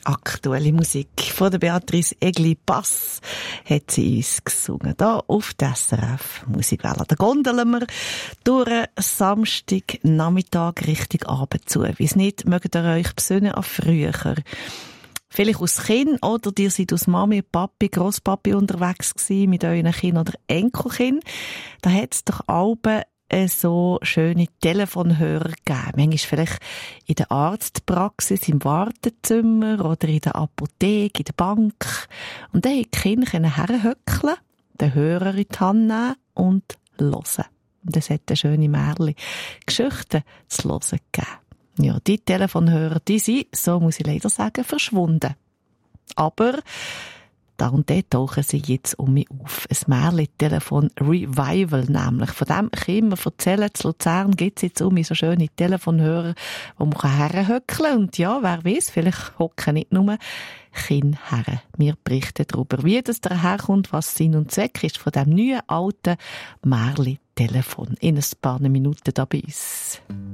Aktuelle Musik von der Beatrice Egli-Bass hat sie uns gesungen. Da auf der SRF Musikwelle. Da gondeln wir durch einen Samstagnachmittag Richtung Abend zu. Weiss nicht, mögt ihr euch besinnen an früher? Vielleicht aus Kind oder ihr seid aus Mami, Papi, Grosspapi unterwegs gewesen mit euren Kindern oder Enkelkind. Da hat es doch Alben so schöne Telefonhörer gegeben. Manchmal vielleicht in der Arztpraxis, im Wartezimmer oder in der Apotheke, in der Bank. Und dann konnten die Kinder herhöckeln, den Hörer in die Hand nehmen und hören. Und es hat eine schöne Märchen, Geschichten zu hören gegeben. Ja, die Telefonhörer, die sind, so muss ich leider sagen, verschwunden. Aber da und dort tauchen sie jetzt um mich auf. Ein Märchen-Telefon-Revival nämlich. Von dem können wir erzählen. In Luzern gibt es jetzt um mich so schöne Telefonhörer, wo man herhöckeln kann. Und ja, wer weiß, vielleicht hocken nicht nur Kinder her. Wir berichten darüber, wie das daherkommt, was Sinn und Zweck ist von dem neuen, alten Märchen-Telefon. In ein paar Minuten da bei uns.